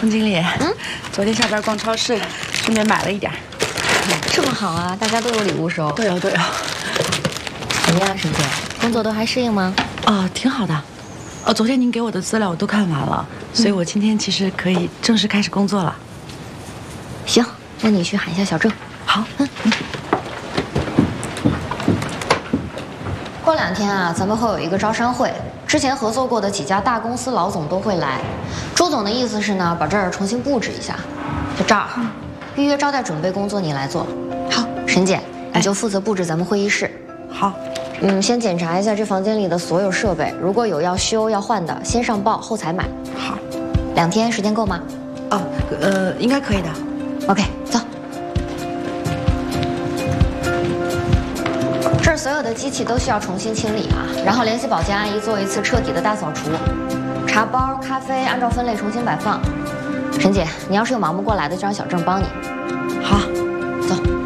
冯经理，昨天下班逛超市，顺便买了一点。 这么好啊，大家都有礼物收。 都有。 怎么样，沈姐，工作都还适应吗？ 挺好的。昨天您给我的资料我都看完了，所以我今天其实可以正式开始工作了。 行，那你去喊一下小郑。 好。 过2天啊，咱们会有一个招商会，之前合作过的几家大公司老总都会来。朱总的意思是呢，把这儿重新布置一下。就这儿，预约招待准备工作你来做。好，沈姐，你就负责布置咱们会议室。 好。 先检查一下这房间里的所有设备，如果有要修要换的，先上报后采买。 好。 2天时间够吗？ 应该可以的。 OK， 走。这儿所有的机器都需要重新清理啊，然后联系保洁阿姨做一次彻底的大扫除。茶包、咖啡按照分类重新摆放。沈姐，你要是有忙不过来的，就让小郑帮你。 好。